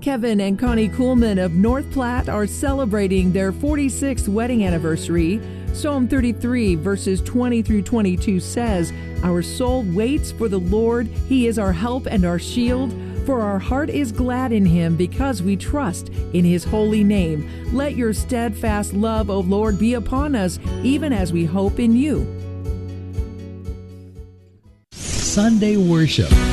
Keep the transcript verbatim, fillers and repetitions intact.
Kevin and Connie Kuhlman of North Platte are celebrating their forty-sixth wedding anniversary. Psalm thirty-three, verses twenty through twenty-two says, "Our soul waits for the Lord. He is our help and our shield. For our heart is glad in him because we trust in his holy name. Let your steadfast love, O Lord, be upon us, even as we hope in you." Sunday Worship